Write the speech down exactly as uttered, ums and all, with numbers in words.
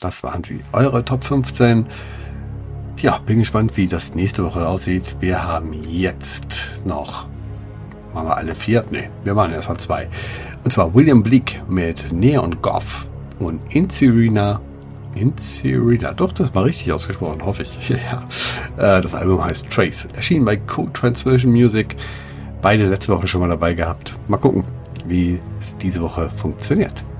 Das waren sie, eure Top fünfzehn. Ja, bin gespannt, wie das nächste Woche aussieht. Wir haben jetzt noch, machen wir alle vier? Ne, wir machen erstmal zwei. Und zwar William Bleak mit Neon Goth und Inserina. Inserina, doch, das war richtig ausgesprochen, hoffe ich. Ja. Das Album heißt Trace, erschienen bei Co-Transversion Music. Beide letzte Woche schon mal dabei gehabt. Mal gucken, wie es diese Woche funktioniert.